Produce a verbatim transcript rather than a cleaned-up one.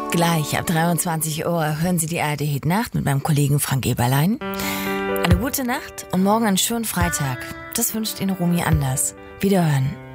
Gleich ab dreiundzwanzig Uhr hören Sie die A R D-Hit Nacht mit meinem Kollegen Frank Eberlein. Eine gute Nacht und morgen einen schönen Freitag. Das wünscht Ihnen Romy Anders. Wiederhören.